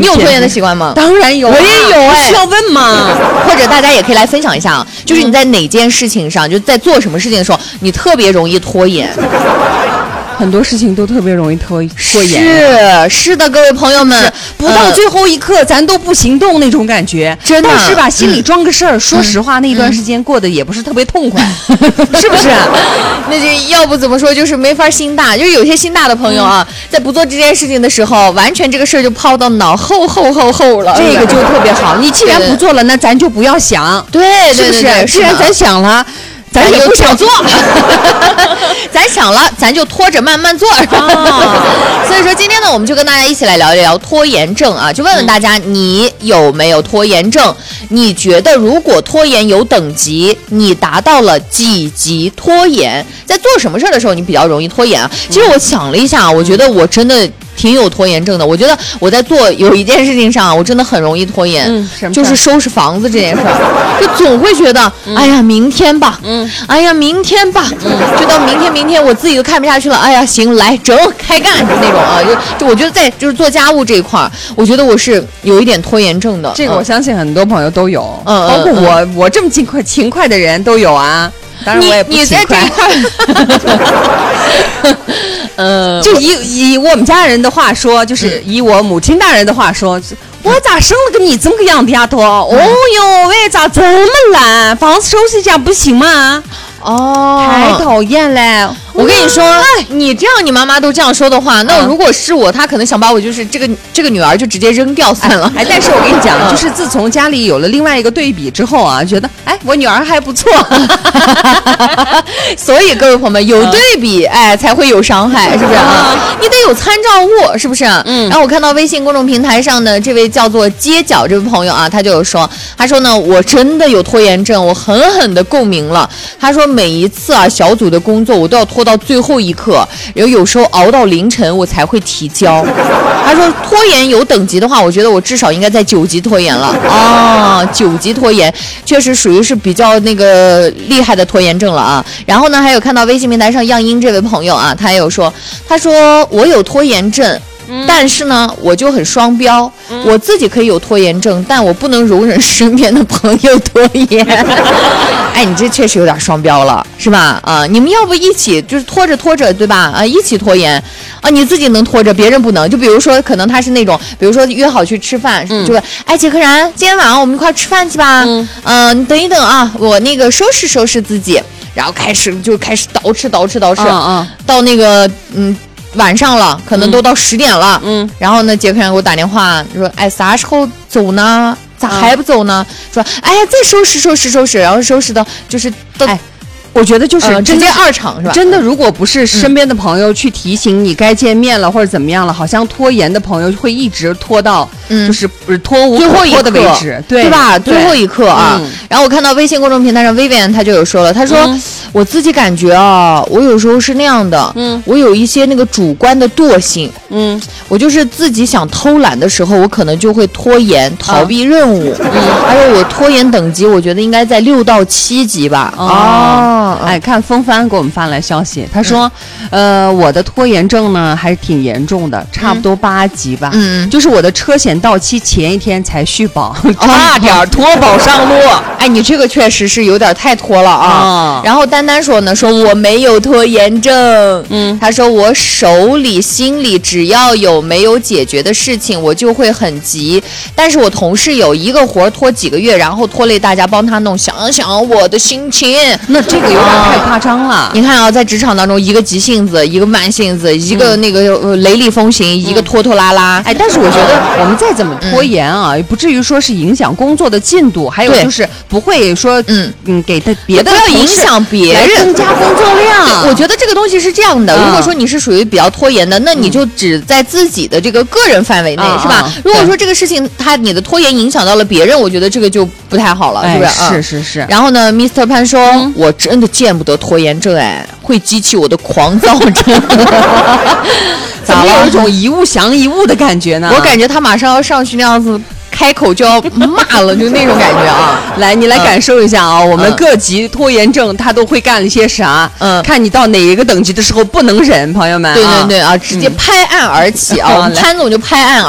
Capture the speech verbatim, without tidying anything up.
你有拖延的习惯吗？ 当然有、啊， 我也有哎， 需要问吗？ 或者大家也可以来分享一下啊，就是你在哪件事情上，就在做什么事情的时候，你特别容易拖延。 很多事情都特别容易拖拖延， 是是的，各位朋友们， 不到最后一刻、呃、咱都不行动那种感觉， 真的。 但是吧，心里装个事儿、嗯，说实话，那段时间过得也不是特别痛快，嗯、是不是？ 那就要不怎么说，就是没法心大。就是有些心大的朋友啊，嗯、在不做这件事情的时候，完全这个事儿就抛到脑后后后后了。 这个就特别好。你既然不做了，那咱就不要想， 对， 是不是？ 对对对既然咱想了。 咱也不想做，咱想了，咱就拖着慢慢做。哦、所以说今天呢，我们就跟大家一起来聊一聊拖延症啊，就问问大家，你有没有拖延症？你觉得如果拖延有等级，你达到了几级拖延？在做什么事儿的时候，你比较容易拖延啊？其实我想了一下，我觉得我真的挺有拖延症的。我觉得我在做有一件事情上，我真的很容易拖延， 嗯、 就是收拾房子这件事儿，就总会觉得，嗯、哎呀，明天吧，嗯。哎呀，明天吧，嗯，就到明天，明天我自己都看不下去了。哎呀，行，来整开干，就那种啊，就就我觉得在就是做家务这一块，我觉得我是有一点拖延症的。 这个我相信很多朋友都有，嗯，包括我，嗯、我这么勤快勤快的人都有啊。当然我也不勤快。 你, 你在这一块， 呃，就以以我们家人的话说，就是以我母亲大人的话说。我咋生了个你这么个样的丫头？嗯、哦哟喂，咋这么懒？房子收拾一下不行吗？ 哦， 太讨厌了！ 我跟你说，你这样，你妈妈都这样说的话，那如果是我，她可能想把我就是这个这个女儿就直接扔掉算了。 哎，但是我跟你讲，就是自从家里有了另外一个对比之后啊，觉得哎，我女儿还不错。 所以各位朋友们，有对比，哎，才会有伤害，是不是啊？你得有参照物，是不是？嗯。然后我看到微信公众平台上的这位叫做街角这位朋友啊，他就有说，他说呢，我真的有拖延症，我狠狠的共鸣了。他说每一次啊小组的工作，我都要拖到最后一刻，然后有时候熬到凌晨我才会提交。他说拖延有等级的话，我觉得我至少应该在九级拖延了啊，九级拖延确实属于是比较那个厉害的拖延症了啊。然后呢，还有看到微信平台上样英这位朋友啊，他也有说，他说我有拖延症。但是呢，我就很双标、嗯，我自己可以有拖延症，但我不能容忍身边的朋友拖延。哎，你这确实有点双标了，是吧？啊，你们要不一起就是拖着拖着，对吧？啊，一起拖延啊，你自己能拖着，别人不能。就比如说，可能他是那种，比如说约好去吃饭，嗯、就哎，杰克然，今天晚上我们一块吃饭去吧。嗯，呃、你等一等啊，我那个收拾收拾自己，然后开始就开始捯饬捯饬捯饬，嗯嗯，到那个嗯。晚上了，可能都到十点了，嗯，然后呢，杰克然给我打电话说，哎，啥时候走呢？咋还不走呢？嗯、说，哎呀，再收拾收拾收拾，然后收拾到就是到， 哎，我觉得就是、呃、 直接二场是吧？ 真的，如果不是身边的朋友去提醒你该见面了、嗯、或者怎么样了，好像拖延的朋友会一直拖到，嗯，就是不是拖无可拖的为止， 对, 对吧？最后一刻啊、嗯。然后我看到微信公众平台上 Vivian 他就有说了，他说。嗯，我自己感觉啊，我有时候是那样的，嗯，我有一些那个主观的惰性，嗯，我就是自己想偷懒的时候，我可能就会拖延、逃避任务，嗯，还有我拖延等级，我觉得应该在六到七级吧。 哦，哎，看风帆给我们发来消息，他说，嗯、呃，我的拖延症呢还是挺严重的，差不多八级吧，嗯，就是我的车险到期前一天才续保，差点拖保上路。 哎，你这个确实是有点太拖了啊。哦、然后丹丹说呢，说我没有拖延症，嗯，他说我手里心里只要有没有解决的事情，我就会很急。但是我同事有一个活拖几个月，然后拖累大家帮他弄，想想我的心情， 那这个有点太夸张了。 哦、你看啊，在职场当中，一个急性子，一个慢性子，一个那个、呃、雷厉风行，一个拖拖拉拉。 哎，但是我觉得我们再怎么拖延啊，也、嗯、不至于说是影响工作的进度，还有就是不会说嗯嗯给他别的不要影响别人。 增加工作量， 我觉得这个东西是这样的。嗯、如果说你是属于比较拖延的，那你就只在自己的这个个人范围内，嗯、是吧？嗯、如果说这个事情它你的拖延影响到了别人，我觉得这个就不太好了， 哎、 是不是？ 是是是。 然后呢 ，Mister 潘说、嗯，我真的见不得拖延症，哎，会激起我的狂躁症。 怎么有一种一物降一物的感觉呢？ 我感觉他马上要上去那样子。开口就要骂了，就那种感觉啊！ 来，你来感受一下啊，嗯、我们各级拖延症他都会干了些啥？嗯，看你到哪一个等级的时候不能忍，朋友们。 对对对啊，直接拍案而起啊！我们潘总就拍案